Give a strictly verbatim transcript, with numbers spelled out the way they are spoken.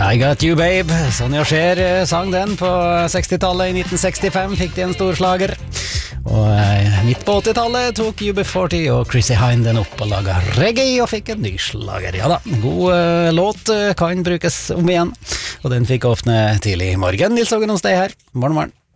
I Got You Babe, Sonja Cher sang den på sekstitallet. I nitten sekstifem fikk de en stor slager. Og midt på åttitallet tok U B forty og Chrissy Hynde den opp og laget reggae og fikk en ny slager. Ja da, god uh, låt uh, kan brukes om igjen. Og den fikk åpne tidlig i morgen. Nils Ågen hos deg her. Morgen, morgen.